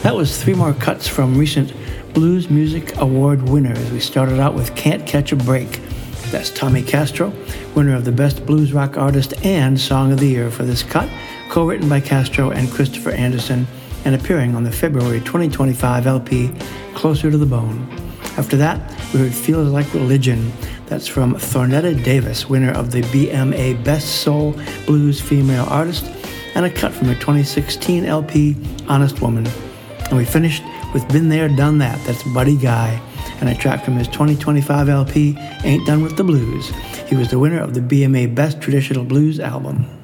That was three more cuts from recent Blues Music Award winners. We started out with Can't Catch a Break. That's Tommy Castro, winner of the Best Blues Rock Artist and Song of the Year for this cut, co-written by Castro and Christopher Anderson, and appearing on the February 2025 LP, Closer to the Bone. After that, we heard Feels Like Religion. That's from Thornetta Davis, winner of the BMA Best Soul Blues Female Artist, and a cut from her 2016 LP, Honest Woman. And we finished with Been There, Done That. That's Buddy Guy, and a track from his 2025 LP, Ain't Done with the Blues. He was the winner of the BMA Best Traditional Blues Album.